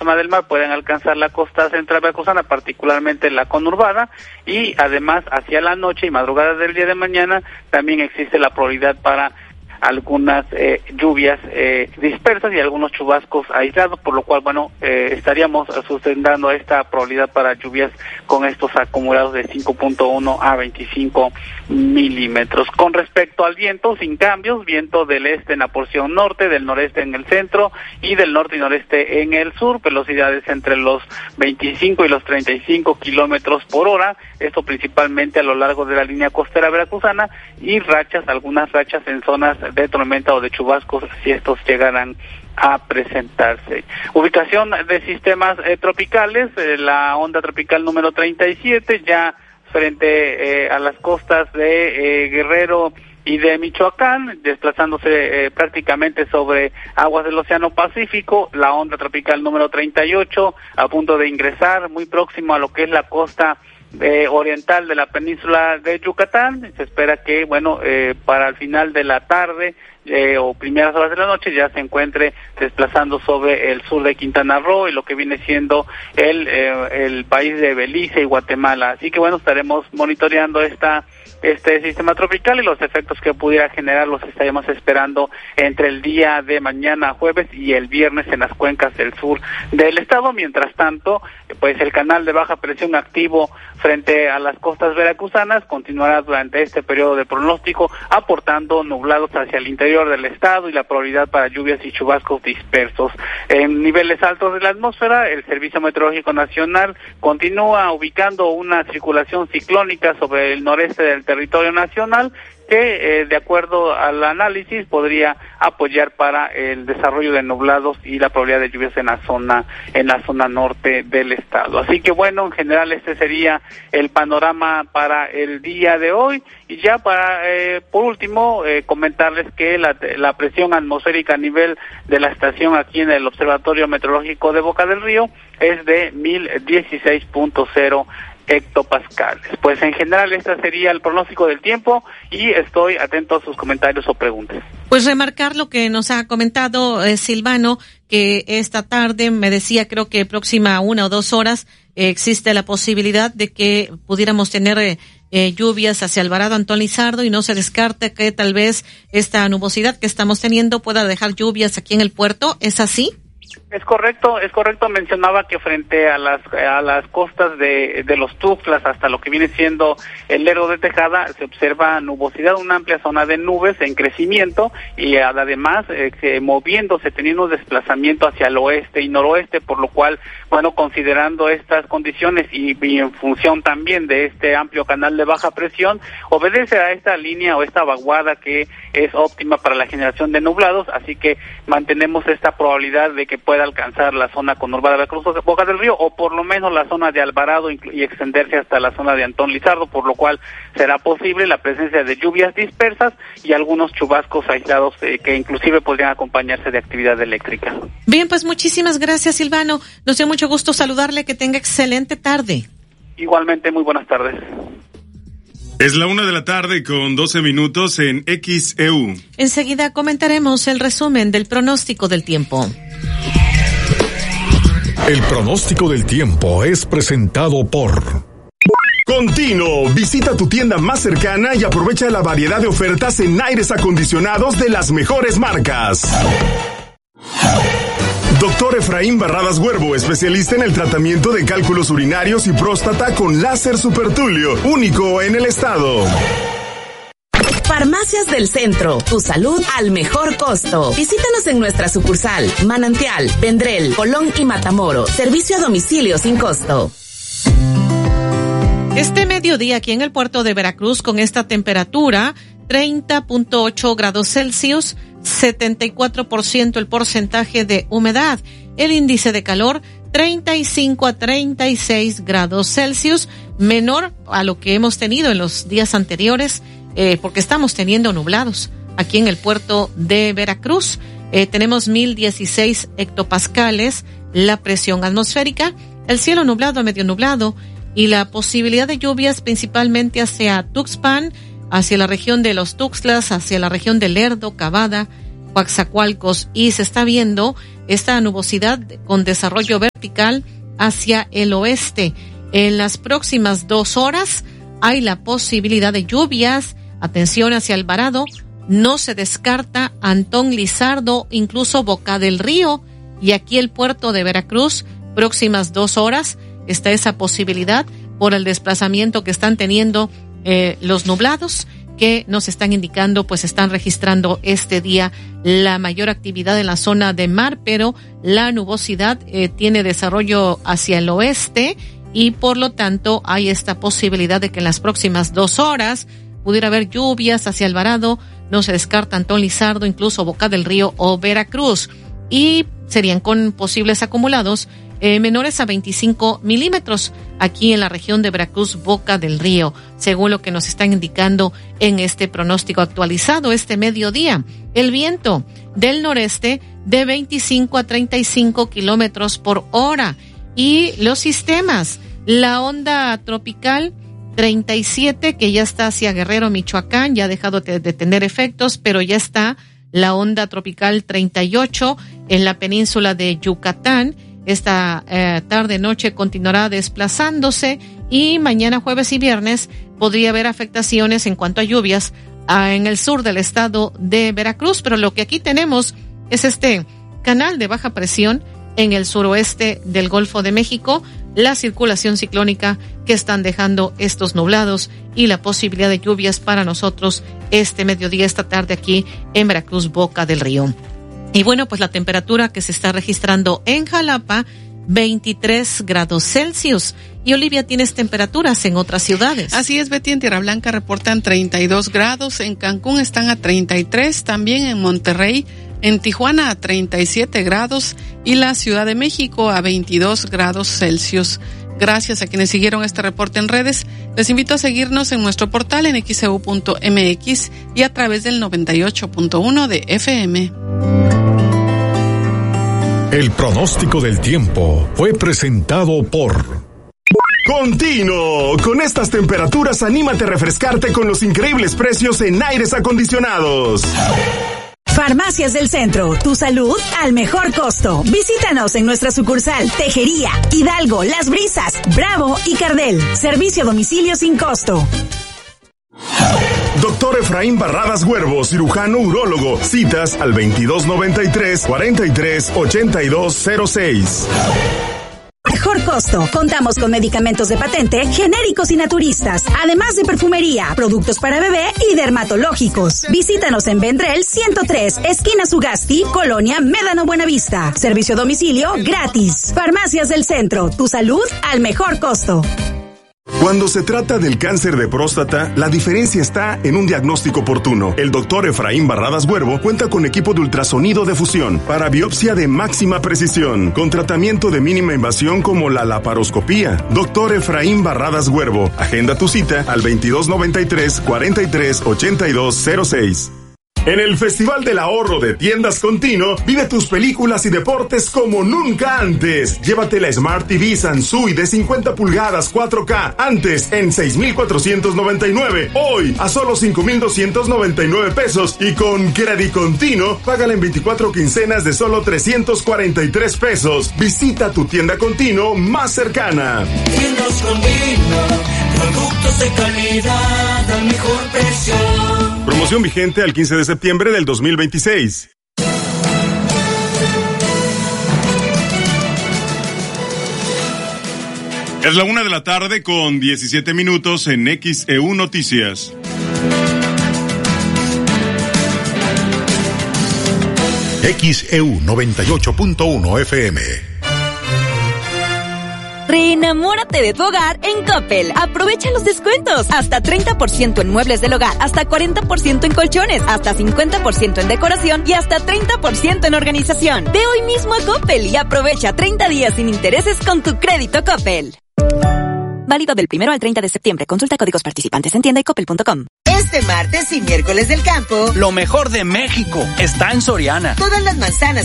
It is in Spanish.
zona del mar pueden alcanzar la costa central veracruzana, particularmente la conurbada, y además hacia la noche y madrugada del día de mañana también existe la probabilidad para algunas lluvias dispersas y algunos chubascos aislados, por lo cual, estaríamos sustentando esta probabilidad para lluvias con estos acumulados de 5.1 a 25 milímetros. Con respecto al viento, sin cambios, viento del este en la porción norte, del noreste en el centro y del norte y noreste en el sur, velocidades entre los 25 y los 35 kilómetros por hora, esto principalmente a lo largo de la línea costera veracruzana, y algunas rachas en zonas de tormenta o de chubascos si estos llegaran a presentarse. Ubicación de sistemas tropicales, la onda tropical número 37 ya frente a las costas de Guerrero y de Michoacán, desplazándose prácticamente sobre aguas del Océano Pacífico, la onda tropical número 38 a punto de ingresar muy próximo a lo que es la costa oriental de la península de Yucatán. Se espera que, para el final de la tarde o primeras horas de la noche ya se encuentre desplazando sobre el sur de Quintana Roo y lo que viene siendo el país de Belice y Guatemala. Así que estaremos monitoreando este sistema tropical y los efectos que pudiera generar los estaríamos esperando entre el día de mañana jueves y el viernes en las cuencas del sur del estado. Mientras tanto, el canal de baja presión activo frente a las costas veracruzanas continuará durante este periodo de pronóstico, aportando nublados hacia el interior del estado y la probabilidad para lluvias y chubascos dispersos. En niveles altos de la atmósfera, el Servicio Meteorológico Nacional continúa ubicando una circulación ciclónica sobre el noreste del territorio nacional que, de acuerdo al análisis, podría apoyar para el desarrollo de nublados y la probabilidad de lluvias en la zona norte del estado. Así que en general este sería el panorama para el día de hoy. Y ya por último, comentarles que la presión atmosférica a nivel de la estación aquí en el Observatorio Meteorológico de Boca del Río es de 1016.0 hectopascales. Pues en general este sería el pronóstico del tiempo y estoy atento a sus comentarios o preguntas. Pues remarcar lo que nos ha comentado Silvano, que esta tarde me decía, creo que próxima 1 o 2 horas, existe la posibilidad de que pudiéramos tener lluvias hacia Alvarado, Antón Lizardo, y no se descarta que tal vez esta nubosidad que estamos teniendo pueda dejar lluvias aquí en el puerto. ¿Es así? Es correcto, mencionaba que frente a las costas de los Tuxtlas hasta lo que viene siendo el Lerdo de Tejada se observa nubosidad, una amplia zona de nubes en crecimiento y además moviéndose, teniendo un desplazamiento hacia el oeste y noroeste, por lo cual, considerando estas condiciones y en función también de este amplio canal de baja presión, obedece a esta línea o esta vaguada que es óptima para la generación de nublados, así que mantenemos esta probabilidad de que pueda alcanzar la zona conurbada de Veracruz, Boca del Río, o por lo menos la zona de Alvarado y extenderse hasta la zona de Antón Lizardo, por lo cual será posible la presencia de lluvias dispersas y algunos chubascos aislados que inclusive podrían acompañarse de actividad eléctrica. Bien, pues muchísimas gracias, Silvano. Nos dio mucho gusto saludarle, que tenga excelente tarde. Igualmente, muy buenas tardes. Es la 1:12 en XEU. Enseguida comentaremos el resumen del pronóstico del tiempo. El pronóstico del tiempo es presentado por Contino. Visita tu tienda más cercana y aprovecha la variedad de ofertas en aires acondicionados de las mejores marcas. Doctor Efraín Barradas Huervo, especialista en el tratamiento de cálculos urinarios y próstata con láser supertulio, único en el estado. Farmacias del Centro, tu salud al mejor costo. Visítanos en nuestra sucursal, Manantial, Vendrell, Colón y Matamoros. Servicio a domicilio sin costo. Este mediodía aquí en el puerto de Veracruz con esta temperatura, 30.8 grados Celsius, 74% el porcentaje de humedad. El índice de calor, 35 a 36 grados Celsius, menor a lo que hemos tenido en los días anteriores, porque estamos teniendo nublados aquí en el puerto de Veracruz. Tenemos 1016 hectopascales la presión atmosférica, el cielo nublado a medio nublado y la posibilidad de lluvias principalmente hacia Tuxpan, hacia la región de los Tuxtlas, hacia la región de Lerdo, Cavada, Coatzacoalcos, y se está viendo esta nubosidad con desarrollo vertical hacia el oeste. En las próximas 2 horas hay la posibilidad de lluvias. Atención hacia Alvarado, no se descarta Antón Lizardo, incluso Boca del Río, y aquí el puerto de Veracruz, próximas 2 horas, está esa posibilidad por el desplazamiento que están teniendo los nublados, que nos están indicando, pues están registrando este día la mayor actividad en la zona de mar, pero la nubosidad tiene desarrollo hacia el oeste, y por lo tanto hay esta posibilidad de que en las próximas 2 horas pudiera haber lluvias hacia Alvarado, no se descarta Antón Lizardo, incluso Boca del Río o Veracruz, y serían con posibles acumulados menores a 25 milímetros aquí en la región de Veracruz, Boca del Río, según lo que nos están indicando en este pronóstico actualizado este mediodía. El viento del noreste de 25 a 35 kilómetros por hora, y los sistemas, la onda tropical 37, que ya está hacia Guerrero, Michoacán, ya ha dejado de tener efectos, pero ya está la onda tropical 38 en la península de Yucatán. Esta tarde-noche continuará desplazándose, y mañana jueves y viernes podría haber afectaciones en cuanto a lluvias en el sur del estado de Veracruz, pero lo que aquí tenemos es este canal de baja presión en el suroeste del Golfo de México, la circulación ciclónica que están dejando estos nublados y la posibilidad de lluvias para nosotros este mediodía, esta tarde aquí en Veracruz, Boca del Río. Y bueno, pues la temperatura que se está registrando en Jalapa, 23 grados Celsius. Y Olivia, ¿tienes temperaturas en otras ciudades? Así es, Betty, en Tierra Blanca reportan 32 grados, en Cancún están a 33, también en Monterrey, en Tijuana a 37 grados y la Ciudad de México a 22 grados Celsius. Gracias a quienes siguieron este reporte en redes. Les invito a seguirnos en nuestro portal en xeu.mx y a través del 98.1 de FM. El pronóstico del tiempo fue presentado por Contino. Con estas temperaturas, anímate a refrescarte con los increíbles precios en aires acondicionados. Farmacias del Centro, tu salud al mejor costo. Visítanos en nuestra sucursal Tejería, Hidalgo, Las Brisas, Bravo y Cardel. Servicio a domicilio sin costo. Doctor Efraín Barradas Huervo, cirujano urólogo. Citas al 2293-438206. Mejor costo. Contamos con medicamentos de patente, genéricos y naturistas, además de perfumería, productos para bebé y dermatológicos. Visítanos en Vendrell 103, esquina Sugasti, Colonia Médano Buenavista. Servicio a domicilio gratis. Farmacias del Centro, tu salud al mejor costo. Cuando se trata del cáncer de próstata, la diferencia está en un diagnóstico oportuno. El doctor Efraín Barradas Huervo cuenta con equipo de ultrasonido de fusión para biopsia de máxima precisión, con tratamiento de mínima invasión como la laparoscopía. Doctor Efraín Barradas Huervo, agenda tu cita al 2293-438206. En el Festival del Ahorro de Tiendas Contino, vive tus películas y deportes como nunca antes. Llévate la Smart TV Sansui de 50 pulgadas 4K, antes en 6,499, hoy a solo 5,299 pesos, y con Credit Contino, págala en 24 quincenas de solo 343 pesos. Visita tu tienda Contino más cercana. Tiendas Contino, productos de calidad al mejor precio. Promoción vigente al 15 de septiembre del 2026. Es la 1 de la tarde con 17 minutos en XEU Noticias. XEU 98.1 FM. Reenamórate de tu hogar en Coppel. Aprovecha los descuentos. Hasta 30% en muebles del hogar, hasta 40% en colchones, hasta 50% en decoración y hasta 30% en organización. Ve hoy mismo a Coppel y aprovecha 30 días sin intereses con tu crédito Coppel. Válido del 1 al 30 de septiembre. Consulta códigos participantes en tienda y coppel.com. Este martes y miércoles del campo, lo mejor de México está en Soriana. Todas las manzanas